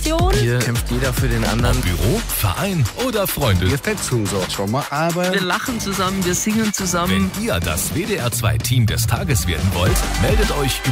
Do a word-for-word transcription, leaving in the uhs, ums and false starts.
Tradition. Hier kämpft jeder für den anderen. Büro, Verein oder Freunde. Wir fetzen so schon mal, aber Wir lachen zusammen, wir singen zusammen. Wenn ihr das W D R zwei Team des Tages werden wollt, meldet euch über